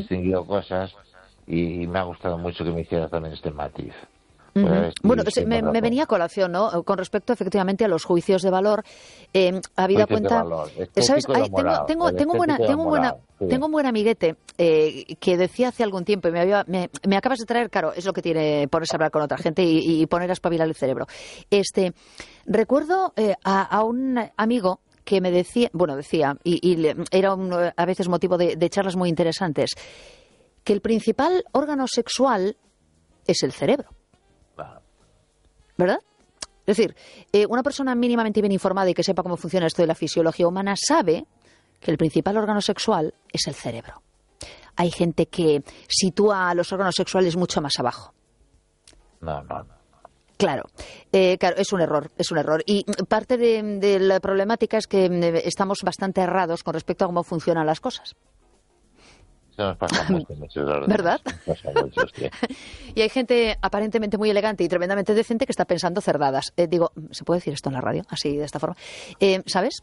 y me ha gustado mucho que me hicieras también este matiz. Ujú. Pues a ver si Bueno, tienes me razón. venía a colación, ¿no? Con respecto efectivamente a los juicios de valor, habida Juicios de cuenta, valor, estético ¿sabes? y de moral, el estético y de moral, sí. Tengo un buen amiguete que decía hace algún tiempo, y me acabas de traer, claro, es lo que tiene ponerse a hablar con otra gente y poner a espabilar el cerebro. Recuerdo a un amigo que me decía, era a veces motivo de charlas muy interesantes, que el principal órgano sexual es el cerebro. Claro. ¿Verdad? Es decir, una persona mínimamente bien informada y que sepa cómo funciona esto de la fisiología humana sabe que el principal órgano sexual es el cerebro. Hay gente que sitúa a los órganos sexuales mucho más abajo. No. Claro, es un error. Y parte de la problemática es que estamos bastante errados con respecto a cómo funcionan las cosas. Eso nos pasa mucho, ¿Verdad? Nos pasa mucho, sí. Y hay gente aparentemente muy elegante y tremendamente decente que está pensando cerdadas. Digo, ¿se puede decir esto en la radio? Así, de esta forma. ¿Sabes?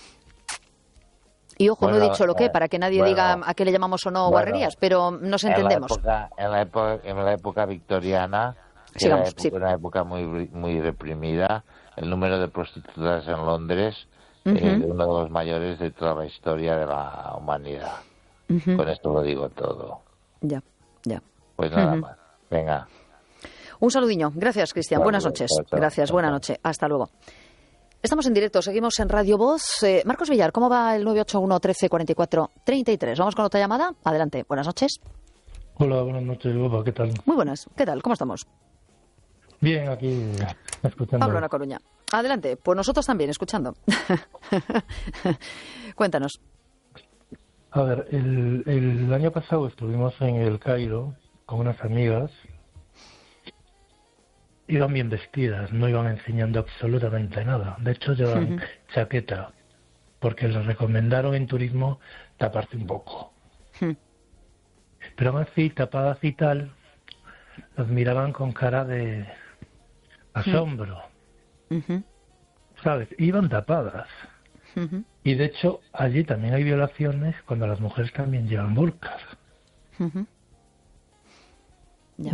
Y ojo, no he dicho lo que, para que nadie diga a qué le llamamos o no guarrerías, pero nos entendemos. En la época victoriana, que Sigamos, era sí. una época muy reprimida, el número de prostitutas en Londres Ujú. es uno de los mayores de toda la historia de la humanidad. Ujú. Con esto lo digo todo. Ya. Pues nada Ujú. más. Venga. Un saludiño. Gracias, Cristian. Chao, Buenas noches. chao, chao. Gracias, buena noche. Hasta luego. Estamos en directo, seguimos en Radio Voz. Marcos Villar, ¿cómo va el 981 13 44 33? Vamos con otra llamada. Adelante. Buenas noches. Hola, buenas noches, Boba, ¿qué tal? Muy buenas. ¿Qué tal? ¿Cómo estamos? Bien, aquí escuchando. Pablo en La Coruña. Adelante. Pues nosotros también, escuchando. Cuéntanos. A ver, el año pasado estuvimos en el Cairo con unas amigas. Iban bien vestidas, no iban enseñando absolutamente nada. De hecho, llevaban chaqueta, porque les recomendaron en turismo taparse un poco. Pero aún así, tapadas y tal, los miraban con cara de asombro, Ujú, ¿sabes? Iban tapadas. ujú, Y de hecho, allí también hay violaciones cuando las mujeres también llevan burkas. ujú. Ya.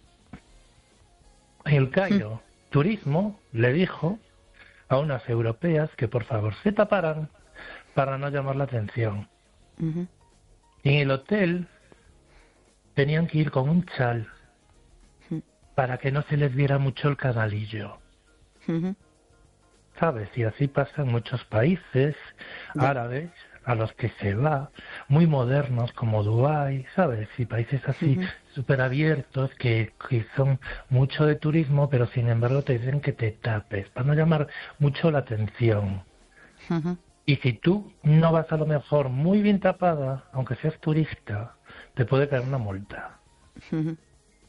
En el Cairo, turismo le dijo a unas europeas que por favor se taparan para no llamar la atención. Ujú, Y en el hotel tenían que ir con un chal para que no se les viera mucho el canalillo. ujú. ¿Sabes? Y así pasa en muchos países árabes a los que se va, muy modernos como Dubái, ¿sabes? Y países así súper abiertos que son mucho de turismo, pero sin embargo te dicen que te tapes para no llamar mucho la atención. Ujú. Y si tú no vas a lo mejor muy bien tapada, aunque seas turista, te puede caer una multa. Ujú.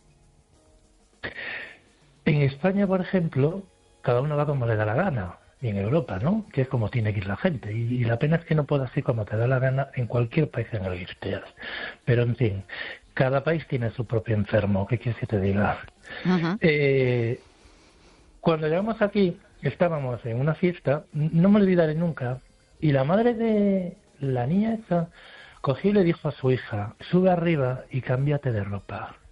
En España, por ejemplo, cada uno va como le da la gana. Y en Europa, ¿no? Que es como tiene que ir la gente. Y la pena es que no puedas ir como te da la gana en cualquier país en el que estés. Pero, en fin, cada país tiene su propio enfermo. ¿Qué quieres que te diga? Ujú. Cuando llegamos aquí, estábamos en una fiesta, no me olvidaré nunca, y la madre de la niña esa cogió y le dijo a su hija, sube arriba y cámbiate de ropa.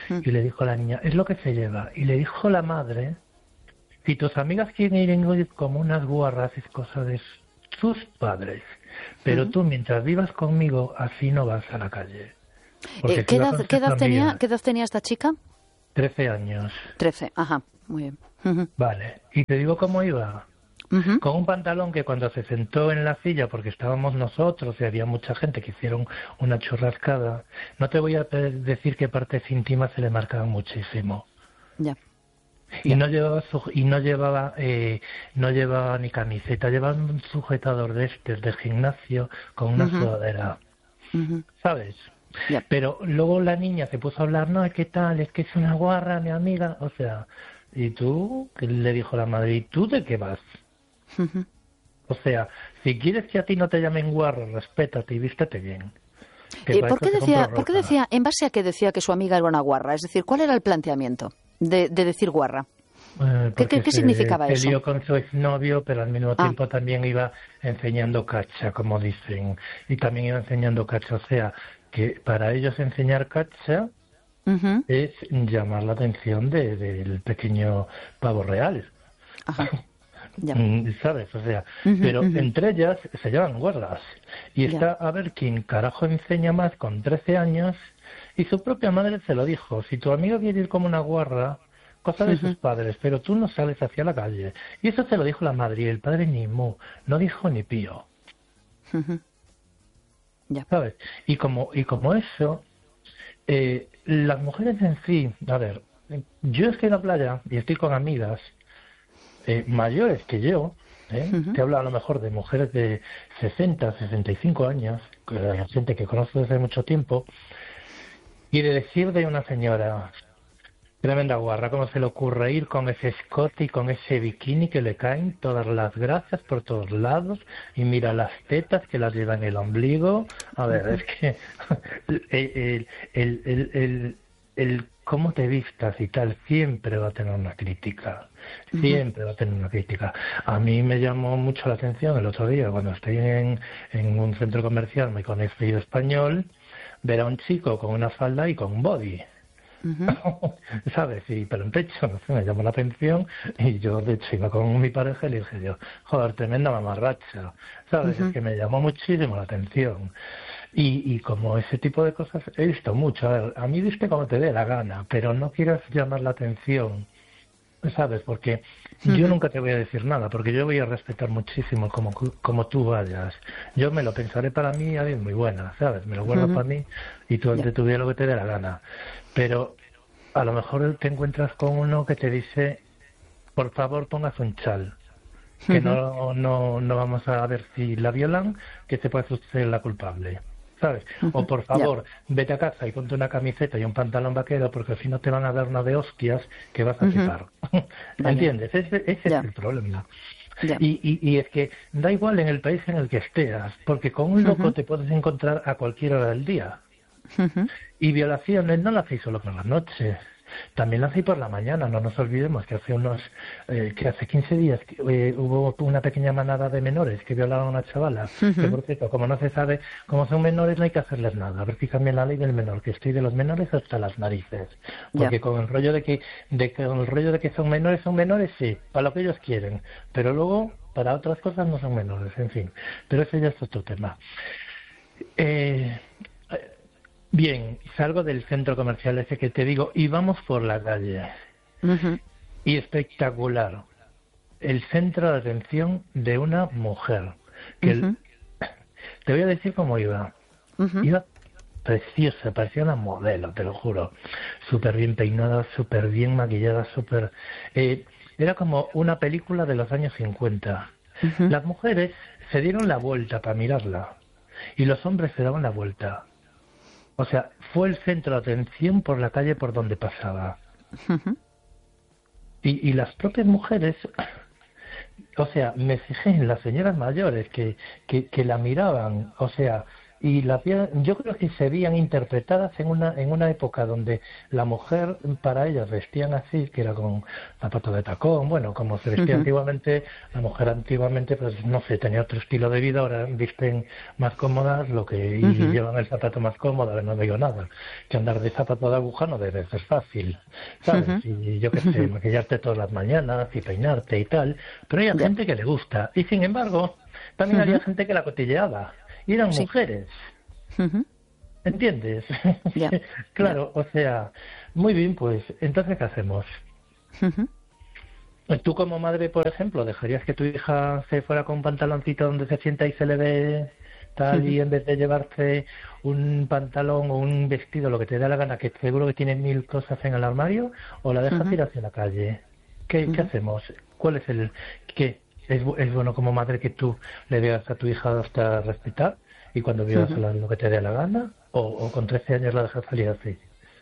Y le dijo la niña, es lo que se lleva. Y le dijo la madre, si tus amigas quieren ir como unas guarras, es cosa de sus padres. Pero tú, mientras vivas conmigo, así no vas a la calle. ¿Qué edad tenía esta chica? 13 años. 13, ajá, muy bien. Vale, y te digo cómo iba. Con un pantalón que cuando se sentó en la silla, porque estábamos nosotros y había mucha gente que hicieron una churrascada, no te voy a decir qué partes íntimas se le marcaban muchísimo. Ya. Y no llevaba ni camiseta, llevaba un sujetador de gimnasio con una sudadera, ¿sabes? Yeah. Pero luego la niña se puso a hablar, no, ¿qué tal? Es que es una guarra, mi amiga, o sea, ¿y tú? ¿Qué le dijo la madre? ¿Y tú de qué vas? O sea, si quieres que a ti no te llamen guarra, respétate y vístete bien. ¿Por qué decía, en base a qué decía que su amiga era una guarra? Es decir, ¿cuál era el planteamiento de decir guarra? ¿Qué significaba eso? Se lió con su exnovio, pero al mismo tiempo también iba enseñando cacha, como dicen. Y también iba enseñando cacha. O sea, que para ellos enseñar cacha es llamar la atención del pequeño pavo real. Ajá. Ya. ¿Sabes? O sea, pero entre ellas se llaman guardas. Y está a ver quién carajo enseña más con 13 años. Y su propia madre se lo dijo. Si tu amigo quiere ir como una guarra, cosa de sus padres, pero tú no sales hacia la calle. Y eso se lo dijo la madre, y el padre ni mu, no dijo ni pío. ¿Sabes? Y como eso, las mujeres en sí, a ver, yo estoy en la playa y estoy con amigas mayores que yo, te hablo a lo mejor de mujeres de 60, 65 años, gente que conozco desde mucho tiempo, y de decir de una señora, tremenda guarra, ¿cómo se le ocurre ir con ese escote y con ese bikini que le caen todas las grasas por todos lados? Y mira las tetas que las lleva en el ombligo. A ver, es que el cómo te vistas y tal siempre va a tener una crítica. Siempre va a tener una crítica. A mí me llamó mucho la atención el otro día, cuando estoy en un centro comercial muy conocido español, ver a un chico con una falda y con un body. ¿Sabes? Y pero en pecho, no sé, me llamó la atención, y yo de hecho iba con mi pareja y le dije yo, joder, tremenda mamarracha, ¿sabes? Es que me llamó muchísimo la atención. Y como ese tipo de cosas he visto mucho. A ver, a mí viste como te dé la gana, pero no quieras llamar la atención, ¿sabes? Porque yo nunca te voy a decir nada, porque yo voy a respetar muchísimo como tú vayas. Yo me lo pensaré para mí, alguien muy buena, ¿sabes? Me lo guardo para mí y tú te tuviera lo que te dé la gana. Pero a lo mejor te encuentras con uno que te dice, por favor pongas un chal, que no vamos a ver si la violan, que se puede ser la culpable, ¿sabes? O por favor, vete a casa y ponte una camiseta y un pantalón vaquero, porque si no te van a dar una de hostias que vas a flipar. ¿Entiendes? Ese es el problema. Y es que da igual en el país en el que estés, porque con un loco te puedes encontrar a cualquier hora del día. Y violaciones no las hacéis solo por las noches, también las hacéis por la mañana. No nos olvidemos que hace 15 días hubo una pequeña manada de menores que violaron a una chavala, que por cierto, como no se sabe, como son menores no hay que hacerles nada, a ver si cambian la ley del menor, que estoy de los menores hasta las narices, porque con el rollo de que son menores, sí, para lo que ellos quieren, pero luego para otras cosas no son menores, en fin, pero ese ya es otro tema. Bien, salgo del centro comercial ese que te digo y vamos por la calle. Y espectacular. El centro de atención de una mujer. Que te voy a decir cómo iba. Iba preciosa, parecía una modelo, te lo juro. Súper bien peinada, súper bien maquillada, súper... era como una película de los años 50. Las mujeres se dieron la vuelta para mirarla y los hombres se daban la vuelta. O sea, fue el centro de atención por la calle por donde pasaba. Y las propias mujeres, o sea, me fijé en las señoras mayores que la miraban, o sea, y yo creo que se veían interpretadas en una época donde la mujer, para ellas vestían así, que era con zapatos de tacón, bueno, como se vestía antiguamente, la mujer antiguamente, pues no sé, tenía otro estilo de vida, ahora visten más cómodas, y llevan el zapato más cómodo, no digo nada, que andar de zapato de aguja no debe ser fácil, ¿sabes? Y yo qué sé, maquillarte todas las mañanas y peinarte y tal, pero hay gente que le gusta, y sin embargo, también había gente que la cotilleaba, y eran mujeres. ¿Entiendes? Claro, o sea, muy bien, pues, entonces, ¿qué hacemos? Tú como madre, por ejemplo, ¿dejarías que tu hija se fuera con un pantaloncito donde se sienta y se le ve tal, y en vez de llevarse un pantalón o un vestido, lo que te dé la gana, que seguro que tiene 1000 cosas en el armario, o la dejas ir hacia la calle? ¿Qué hacemos? ¿Cuál es qué? ¿Es bueno como madre que tú le digas a tu hija hasta respetar y cuando vivas lo que te dé la gana? ¿O con 13 años la dejas salir así?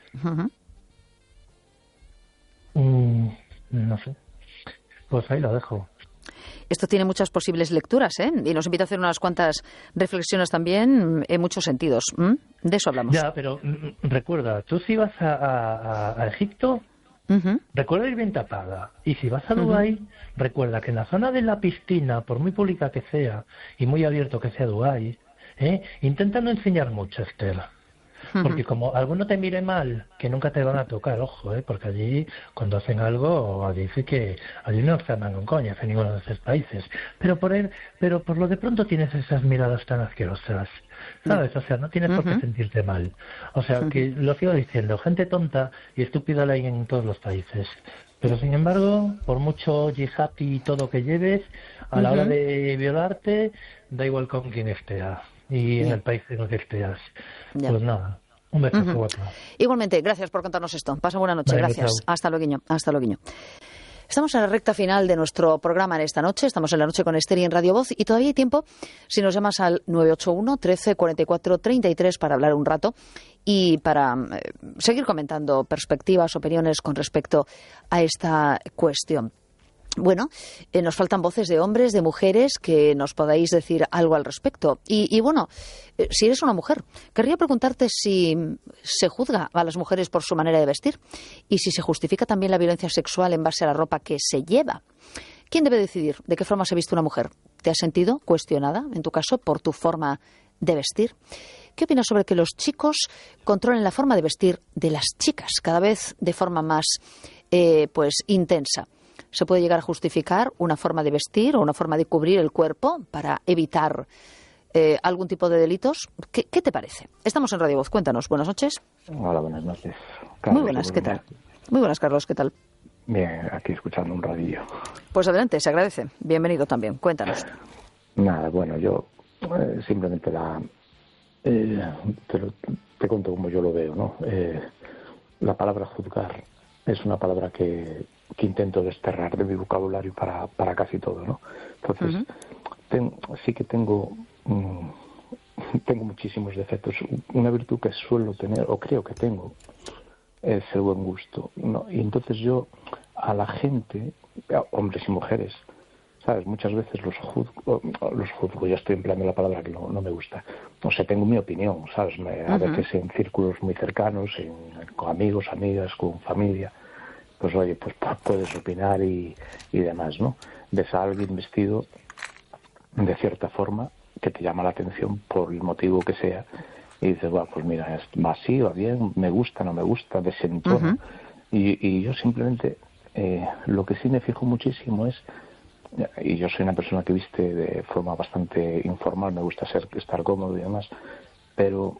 No sé. Pues ahí lo dejo. Esto tiene muchas posibles lecturas, ¿eh? Y nos invita a hacer unas cuantas reflexiones también en muchos sentidos. De eso hablamos. Ya, pero recuerda, tú si vas a Egipto, recuerda ir bien tapada. Y si vas a Dubái, recuerda que en la zona de la piscina, por muy pública que sea y muy abierto que sea Dubái, intenta no enseñar mucho, Esther. Porque como alguno te mire mal, que nunca te van a tocar, ojo, porque allí, cuando hacen algo, dice que allí no se andan con coñas en ninguno de esos países. Pero por lo de pronto tienes esas miradas tan asquerosas, ¿sabes? O sea, no tienes por qué sentirte mal. O sea, que lo sigo diciendo, gente tonta y estúpida la hay en todos los países. Pero sin embargo, por mucho yihad y todo que lleves, a la hora de violarte, da igual con quién estés. Y en el país en el que estés. Pues nada, un beso, guapa. Igualmente, gracias por contarnos esto. Pasa buena noche, Vale, gracias. chao. Hasta luego. Estamos en la recta final de nuestro programa en esta noche. Estamos en la noche con Esther y en Radio Voz. Y todavía hay tiempo si nos llamas al 981 13 44 33 para hablar un rato y para seguir comentando perspectivas, opiniones con respecto a esta cuestión. Bueno, nos faltan voces de hombres, de mujeres, que nos podáis decir algo al respecto. Y bueno, si eres una mujer, querría preguntarte si se juzga a las mujeres por su manera de vestir y si se justifica también la violencia sexual en base a la ropa que se lleva. ¿Quién debe decidir de qué forma se viste una mujer? ¿Te has sentido cuestionada, en tu caso, por tu forma de vestir? ¿Qué opinas sobre que los chicos controlen la forma de vestir de las chicas, cada vez de forma más intensa? ¿Se puede llegar a justificar una forma de vestir o una forma de cubrir el cuerpo para evitar algún tipo de delitos? ¿Qué te parece? Estamos en Radio Voz. Cuéntanos. Buenas noches. Hola, buenas noches. Carlos, muy buenas, ¿qué tal? Muy buenas, Carlos, ¿qué tal? Bien, aquí escuchando un radillo. Pues adelante, se agradece. Bienvenido también. Cuéntanos. Nada, bueno, yo simplemente te cuento como yo lo veo, ¿no? La palabra juzgar es una palabra que intento desterrar de mi vocabulario para casi todo, ¿no? Entonces, sí que tengo muchísimos defectos. Una virtud que suelo tener, o creo que tengo, es el buen gusto, ¿no? Y entonces yo, a la gente, hombres y mujeres, ¿sabes? Muchas veces los juzgo, yo estoy empleando la palabra que no me gusta. O sea, tengo mi opinión, ¿sabes? A veces en círculos muy cercanos, con amigos, amigas, con familia, pues oye, pues puedes opinar y demás, ¿no? Ves a alguien vestido de cierta forma que te llama la atención por el motivo que sea y dices, bueno, pues mira, va así, va bien, me gusta, no me gusta, desentona. Y yo simplemente, lo que sí me fijo muchísimo es, y yo soy una persona que viste de forma bastante informal, me gusta estar cómodo y demás, pero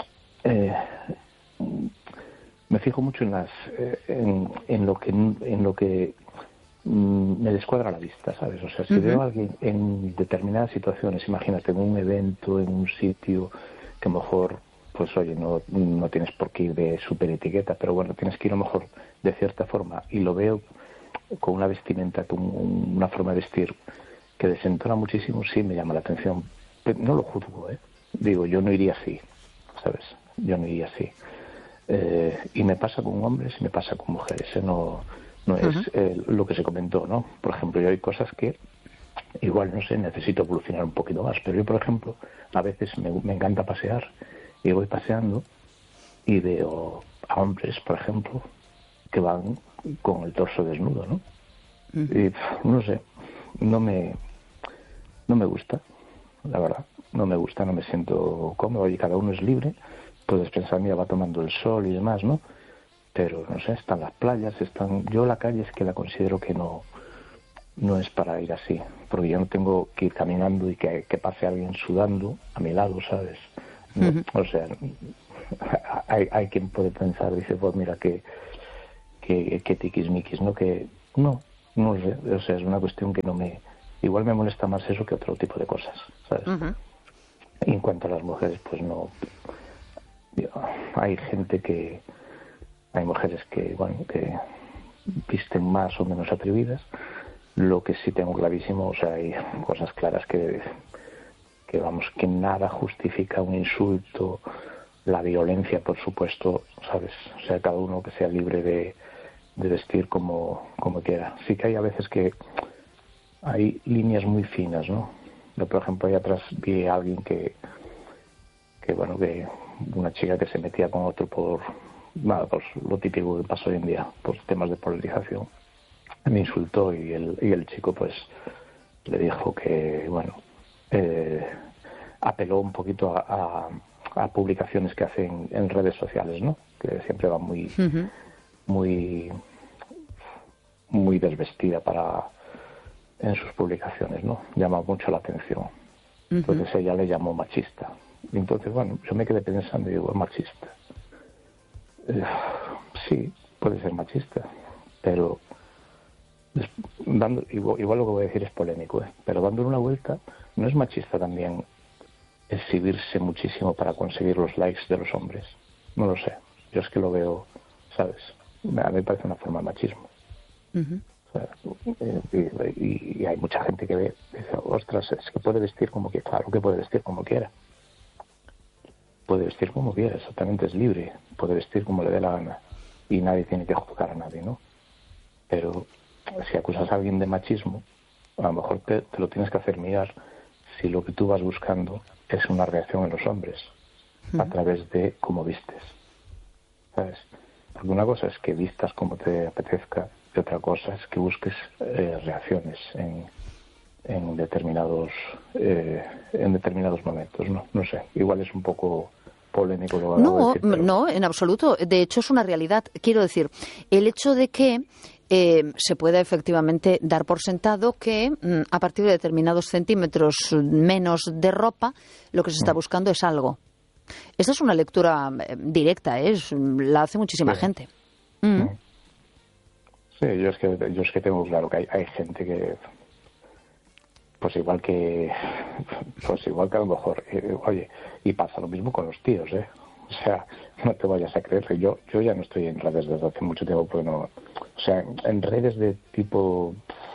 me fijo mucho en lo que me descuadra la vista, ¿sabes? O sea, si veo a alguien en determinadas situaciones, imagínate, en un evento, en un sitio que a lo mejor, pues oye, no tienes por qué ir de súper etiqueta, pero bueno, tienes que ir a lo mejor de cierta forma y lo veo con una vestimenta, con una forma de vestir que desentona muchísimo, sí me llama la atención. Pero no lo juzgo, Digo, yo no iría así, ¿sabes? Yo no iría así. Y me pasa con hombres y me pasa con mujeres, no es lo que se comentó, ¿no? Por ejemplo, yo hay cosas que igual, no sé, necesito evolucionar un poquito más. Pero yo, por ejemplo, a veces me encanta pasear y voy paseando y veo a hombres, por ejemplo, que van con el torso desnudo, ¿no? Y no sé, no me gusta, la verdad. No me gusta, no me siento cómodo. Y cada uno es libre. Puedes pensar, mira, va tomando el sol y demás, ¿no? Pero, no sé, están las playas, yo la calle es que la considero que no es para ir así, porque yo no tengo que ir caminando y que pase alguien sudando a mi lado, ¿sabes? No, o sea, hay quien puede pensar, dice, pues mira, que tiquismiquis, ¿no? Que no sé, o sea, es una cuestión que igual me molesta más eso que otro tipo de cosas, ¿sabes? Y en cuanto a las mujeres, pues no, hay mujeres que, bueno, que visten más o menos atrevidas. Lo que sí tengo clarísimo, o sea, hay cosas claras que vamos, que nada justifica un insulto, la violencia, por supuesto, ¿sabes? O sea, cada uno que sea libre de vestir como quiera. Sí que hay a veces que hay líneas muy finas, ¿no? Yo, por ejemplo, ahí atrás vi a alguien que una chica que se metía con otro por lo típico que pasa hoy en día, por temas de polarización. Me insultó y el chico pues le dijo que, bueno, apeló un poquito a publicaciones que hacen en redes sociales, ¿no? Que siempre va muy desvestida en sus publicaciones, ¿no? Llama mucho la atención. Entonces ella le llamó machista. Y entonces, bueno, yo me quedé pensando y digo, ¿machista? Sí, puede ser machista, pero igual lo que voy a decir es polémico, pero dándole una vuelta, ¿no es machista también exhibirse muchísimo para conseguir los likes de los hombres? No lo sé, yo es que lo veo, ¿sabes? A mí me parece una forma de machismo. O sea, y hay mucha gente que dice, ostras, es que puede vestir como quiera. Claro que puede vestir como quiera. Puede vestir como quiera, exactamente, es libre. Puede vestir como le dé la gana. Y nadie tiene que juzgar a nadie, ¿no? Pero si acusas a alguien de machismo, a lo mejor te lo tienes que hacer mirar si lo que tú vas buscando es una reacción en los hombres a través de cómo vistes, ¿sabes? Porque una cosa es que vistas como te apetezca y otra cosa es que busques reacciones en determinados momentos, no sé, igual es un poco polémico lo que acabo de decir, pero... No, en absoluto. De hecho, es una realidad. Quiero decir, el hecho de que se pueda efectivamente dar por sentado que a partir de determinados centímetros menos de ropa, lo que se está buscando es algo. Esta es una lectura directa, la hace muchísima gente. Sí, yo es que tengo claro que hay gente que... Pues igual que a lo mejor, oye, y pasa lo mismo con los tíos, O sea, no te vayas a creer, yo ya no estoy en redes desde hace mucho tiempo, porque no, o sea, en redes de tipo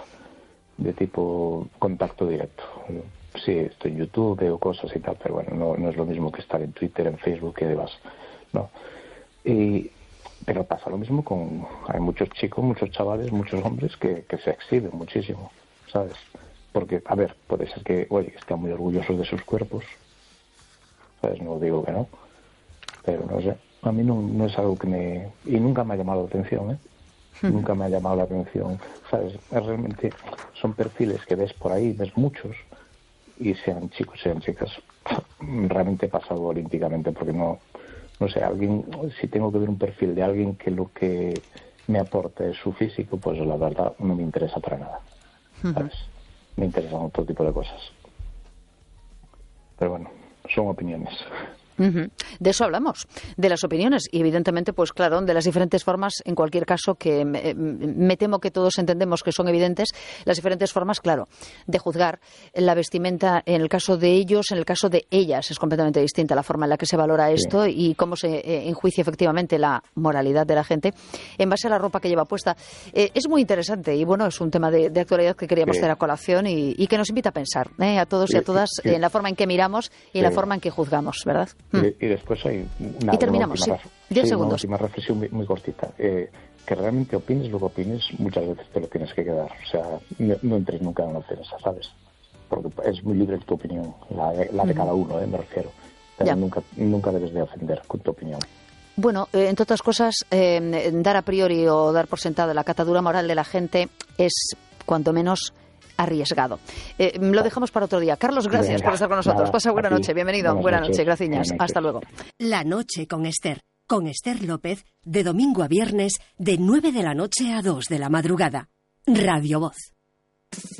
contacto directo. Sí, estoy en YouTube, veo cosas y tal, pero bueno, no es lo mismo que estar en Twitter, en Facebook, que demás, ¿no? Pero pasa lo mismo hay muchos chicos, muchos chavales, muchos hombres que se exhiben muchísimo, ¿sabes? Porque, a ver, puede ser que, oye, que estén muy orgullosos de sus cuerpos, ¿sabes? No digo que no, pero no sé, a mí no es algo que y nunca me ha llamado la atención, Nunca me ha llamado la atención, ¿sabes? Realmente son perfiles que ves por ahí, ves muchos, y sean chicos, sean chicas, realmente he pasado olímpicamente, porque no sé, si tengo que ver un perfil de alguien que lo que me aporta es su físico, pues la verdad no me interesa para nada, ¿sabes? Me interesan otro tipo de cosas. Pero bueno, son opiniones. De eso hablamos, de las opiniones y evidentemente, pues claro, de las diferentes formas, en cualquier caso, que me temo que todos entendemos que son evidentes, las diferentes formas, claro, de juzgar la vestimenta. En el caso de ellos, en el caso de ellas, es completamente distinta la forma en la que se valora esto y cómo se enjuicia efectivamente la moralidad de la gente en base a la ropa que lleva puesta. Es muy interesante y bueno, es un tema de actualidad que queríamos tener a colación y que nos invita a pensar, a todos y a todas, en la forma en que miramos y en la forma en que juzgamos, ¿verdad? Y después hay y terminamos, 10 segundos. Una última reflexión muy cortita. Que realmente opines lo que opines, muchas veces te lo tienes que quedar. O sea, no entres nunca en una ofensa, ¿sabes? porque es muy libre tu opinión, la de cada uno, me refiero. Pero nunca debes de ofender con tu opinión. Bueno, entre otras cosas, dar a priori o dar por sentado la catadura moral de la gente es, cuanto menos, arriesgado. Lo dejamos para otro día. Carlos, gracias por estar con nosotros. Pasa buena noche. Bienvenido. Buena noche. Gracias. Hasta luego. La noche con Esther López, de domingo a viernes, de 9 de la noche a 2 de la madrugada. Radio Voz.